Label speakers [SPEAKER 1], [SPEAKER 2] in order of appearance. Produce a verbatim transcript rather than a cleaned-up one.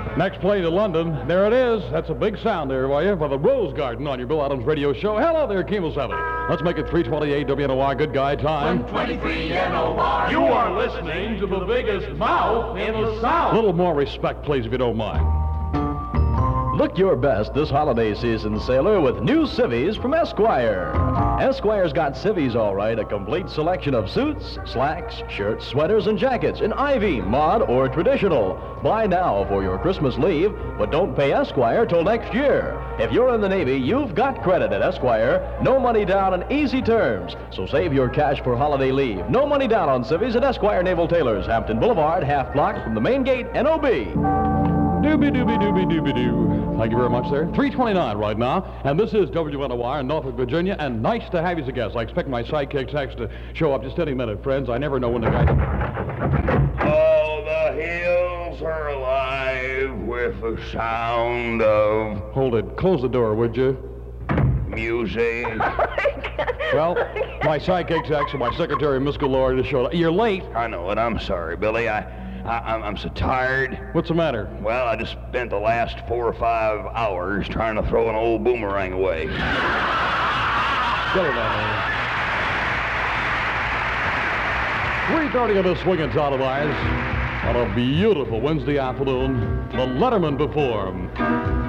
[SPEAKER 1] Next play to London. There it is. That's a big sound there for you for the Rose Garden on your Bill Adams radio show. Hello there, Kemo seven. Let's make it three twenty-eight W N O R. Good guy time.
[SPEAKER 2] one twenty-three N O R.
[SPEAKER 1] You are listening to the biggest mouth in the South. A little more respect, please, if you don't mind.
[SPEAKER 3] Look your best this holiday season, sailor, with new civvies from Esquire. Esquire's got civvies, all right, a complete selection of suits, slacks, shirts, sweaters, and jackets in ivy, mod, or traditional. Buy now for your Christmas leave, but don't pay Esquire till next year. If you're in the Navy, you've got credit at Esquire. No money down and easy terms. So save your cash for holiday leave. No money down on civvies at Esquire Naval Tailors, Hampton Boulevard, half block from the main gate, N O B.
[SPEAKER 1] Doobie doobie doobie doobie doo. Thank you very much, sir. three twenty-nine right now, and this is W N O R in Norfolk, Virginia, and nice to have you as a guest. I expect my sidekick Tex to show up just any minute, friends. I never know when the guy...
[SPEAKER 4] Oh, the hills are alive with the sound of...
[SPEAKER 1] Hold it. Close the door, would you?
[SPEAKER 4] Music.
[SPEAKER 1] Well, my sidekick Tex and my secretary, Miss Galore, just showed up. You're late.
[SPEAKER 4] I know it. I'm sorry, Billy. I... I, I'm, I'm so tired.
[SPEAKER 1] What's the matter?
[SPEAKER 4] Well, I just spent the last four or five hours trying to throw an old boomerang away.
[SPEAKER 1] Get it out three thirty on the Swingin' Televised on a beautiful Wednesday afternoon. The Letterman perform.